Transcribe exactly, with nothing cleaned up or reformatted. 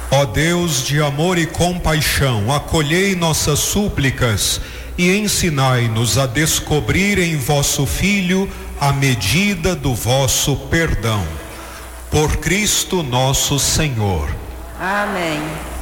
Ó Deus de amor e compaixão, acolhei nossas súplicas e ensinai-nos a descobrir em vosso Filho a medida do vosso perdão. Por Cristo nosso Senhor. Amém.